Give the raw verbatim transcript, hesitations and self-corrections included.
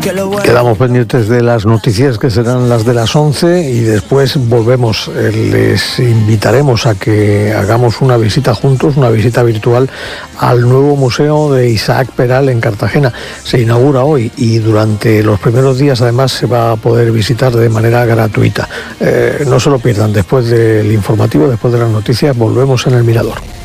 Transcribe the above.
Quedamos pendientes de las noticias que serán las de las once y después volvemos. Les invitaremos a que hagamos una visita juntos, una visita virtual al nuevo museo de Isaac Peral en Cartagena. Se inaugura hoy y durante los primeros días además se va a poder visitar de manera gratuita. Eh, no se lo pierdan, después del informativo, después de las noticias, volvemos en El Mirador.